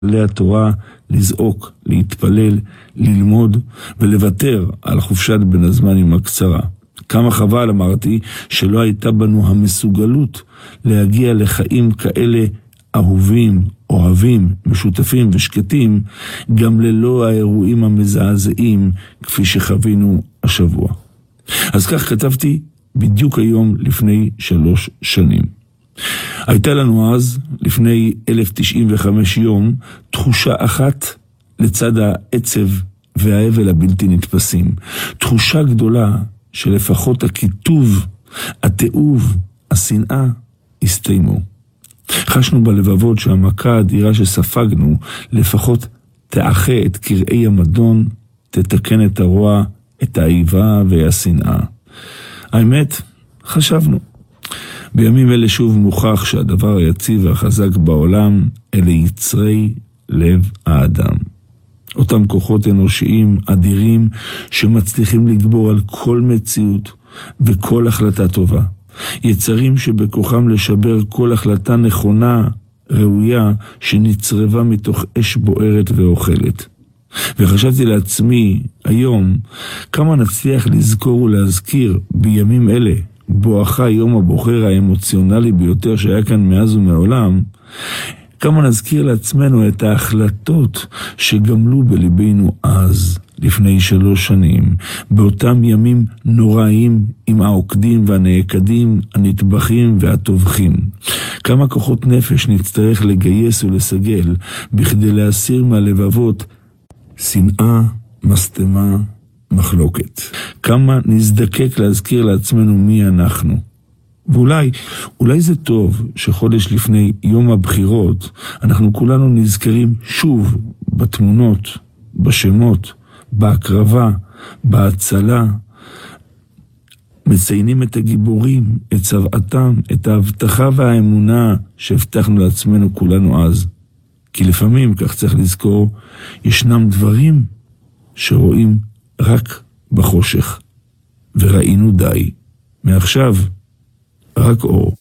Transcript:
עלי התורה, לזעוק, להתפלל, ללמוד ולוותר על חופשת בין הזמנים הקצרה. כמה חבל, אמרתי, שלא הייתה בנו המסוגלות להגיע לחיים כאלה אהובים, אוהבים, משותפים ושקטים, גם ללא האירועים המזעזעים כפי שחווינו השבוע. אז כך כתבתי בדיוק היום לפני 3 שנים. הייתה לנו אז, לפני 1095 יום, תחושה אחת לצד העצב והאבל הבלתי נתפסים. תחושה גדולה שלפחות הכיתוב, התיעוב, השנאה, הסתיימו. חשנו בלבבות שהמכה האדירה שספגנו לפחות תאחה את קרעי המדון, תתקן את הרוע, את האיבה והשנאה. האמת, חשבנו. בימים אלה שוב מוכח שהדבר היציב והחזק בעולם אלה יצרי לב האדם. אותם כוחות אנושיים אדירים שמצליחים לגבור על כל מציאות וכל החלטה טובה. יצרים שבכוחם לשבר כל החלטה נכונה, ראויה, שנצרבה מתוך אש בוערת ואוכלת. וחשבתי לעצמי היום כמה נצליח לזכור ולהזכיר בימים אלה, בואכה יום הבוחר האמוציונלי ביותר שהיה כאן מאז ומעולם, כמה נזכיר לעצמנו את ההחלטות שגמלו בליבנו אז, לפני 3 שנים, באותם ימים נוראים עם העוקדים והנעקדים, הנטבחים והטובחים. כמה כוחות נפש נצטרך לגייס ולסגל בכדי להסיר מהלבבות שנאה, מסתמה, מחלוקת. כמה נזדקק להזכיר לעצמנו מי אנחנו. ואולי זה טוב שחודש לפני יום הבחירות אנחנו כולנו נזכרים שוב בתמונות, בשמות, בהקרבה, בהצלה, מציינים את הגיבורים, את צוואתם, את ההבטחה והאמונה שהבטחנו לעצמנו כולנו אז. כי לפעמים, כך צריך לזכור, ישנם דברים שרואים רק בחושך, וראינו די. מעכשיו, רק אור.